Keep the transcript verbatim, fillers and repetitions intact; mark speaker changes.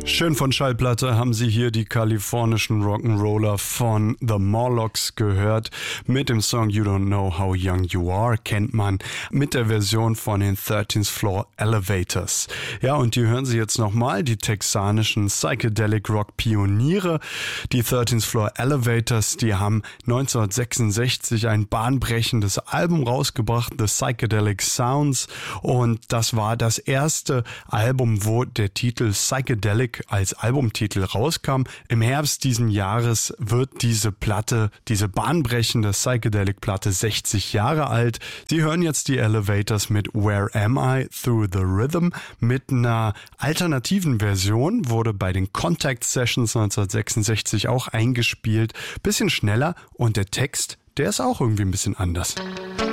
Speaker 1: Schön von Schallplatte haben Sie hier die kalifornischen Rock'n'Roller von The Morlocks gehört. Mit dem Song You Don't Know How Young You Are kennt man mit der Version von den thirteenth Floor Elevators. Ja, und die hören Sie jetzt nochmal, die texanischen Psychedelic Rock Pioniere. Die thirteenth Floor Elevators, die haben neunzehnhundertsechsundsechzig ein bahnbrechendes Album rausgebracht, The Psychedelic Sounds. Und das war das erste Album, wo der Titel Psychedelic als Albumtitel rauskam. Im Herbst diesen Jahres wird diese Platte, diese bahnbrechende Psychedelic-Platte sechzig Jahre alt. Sie hören jetzt die Elevators mit Where Am I Through the Rhythm mit einer alternativen Version, wurde bei den Contact Sessions neunzehnhundertsechsundsechzig auch eingespielt. Bisschen schneller und der Text, der ist auch irgendwie ein bisschen anders.